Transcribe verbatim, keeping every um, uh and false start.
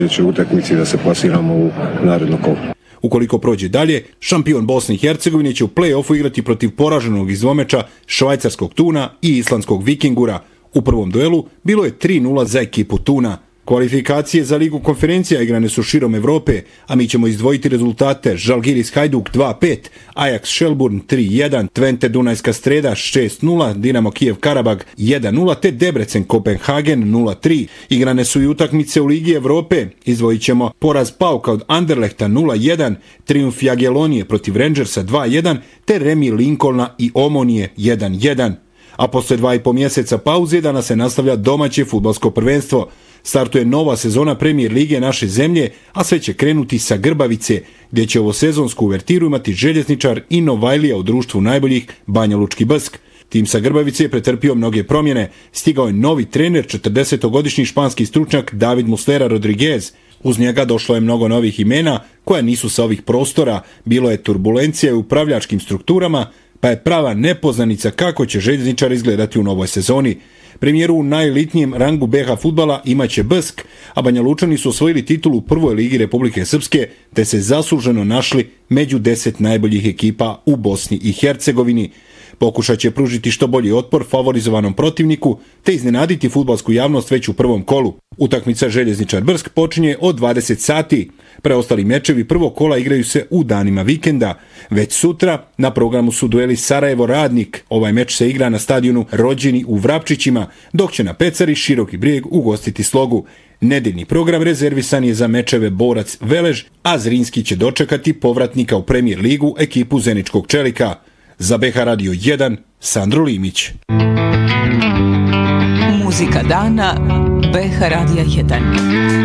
u utakmici da se plasiramo u naredno kolo. Ukoliko prođe dalje, šampion Bosne i Hercegovine će u play-offu igrati protiv poraženog iz dvomeča švajcarskog Tuna i islandskog Vikingura. U prvom duelu bilo je tri nula za ekipu Tuna. Kvalifikacije za Ligu konferencija igrane su širom Evrope, a mi ćemo izdvojiti rezultate: Žalgiris Hajduk dva pet, Ajax Shelburne tri jedan, Twente Dunajska Streda šest nula, Dinamo Kijev Karabag jedan nula te Debrecen Kopenhagen nula tri. Igrane su i utakmice u Ligi Evrope, izdvojit ćemo poraz Pauka od Anderlehta nula jedan, trijumf Jagiellonije protiv Rangersa dva jedan te remi Lincolna i Omonije jedan jedan. A posle dva i po mjeseca pauze danas se nastavlja domaće fudbalsko prvenstvo. Startuje nova sezona Premier lige naše zemlje, a sve će krenuti sa Grbavice, gdje će ovo sezonsku uvertiru imati željezničar i Novajlija u društvu najboljih Banja Lučki Bsk. Tim sa Grbavice je pretrpio mnoge promjene. Stigao je novi trener, četrdesetogodišnji španski stručnjak David Muslera Rodriguez. Uz njega došlo je mnogo novih imena koja nisu sa ovih prostora. Bilo je turbulencija u upravljačkim strukturama, pa je prava nepoznanica kako će željezničar izgledati u novoj sezoni. Premijeru u najelitnijem rangu B H fudbala imaće Bsk, a Banja Lučani su osvojili titulu u prvoj ligi Republike Srpske, te se zasluženo našli među deset najboljih ekipa u Bosni i Hercegovini. Pokušat će pružiti što bolji otpor favorizovanom protivniku, te iznenaditi fudbalsku javnost već u prvom kolu. Utakmica Željezničar Brsk počinje od dvadeset sati. Preostali mečevi prvog kola igraju se u danima vikenda. Već sutra na programu su dueli Sarajevo Radnik. Ovaj meč se igra na stadionu Rođeni u Vrapčićima, dok će na Pecari Široki Brijeg ugostiti Slogu. Nedeljni program rezervisan je za mečeve Borac Velež, a Zrinski će dočekati povratnika u Premier ligu ekipu Zeničkog Čelika. Za B H Radio jedan, Sandro Limić. Muzika dana B H Radija jedan.